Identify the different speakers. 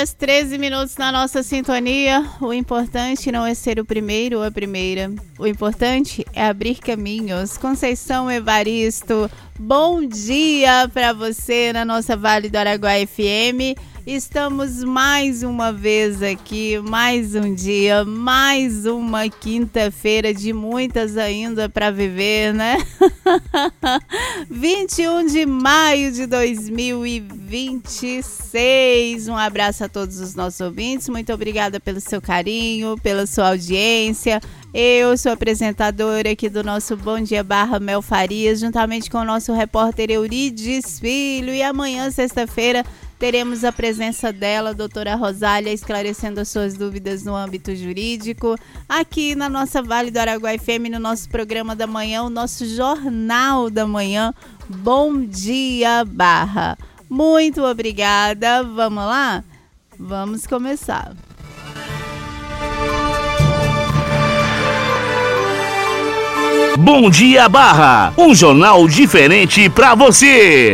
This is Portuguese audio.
Speaker 1: 13 minutos na nossa sintonia. O importante não é ser o primeiro ou a primeira. O importante é abrir caminhos. Conceição Evaristo, bom dia para você na nossa Vale do Araguaia FM. Estamos mais uma vez aqui, mais um dia, mais uma quinta-feira de muitas ainda para viver, né? 21 de maio de 2026. Um abraço a todos os nossos ouvintes. Muito obrigada pelo seu carinho, pela sua audiência. Eu sou apresentadora aqui do nosso Bom Dia Barra Mel Farias, juntamente com o nosso repórter Eurides Filho. E amanhã, sexta-feira, teremos a presença dela, doutora Rosália, esclarecendo as suas dúvidas no âmbito jurídico, aqui na nossa Vale do Araguaia FM, no nosso programa da manhã, o nosso Jornal da Manhã, Bom Dia Barra. Muito obrigada, vamos lá? Vamos começar.
Speaker 2: Bom Dia Barra, um jornal diferente pra você.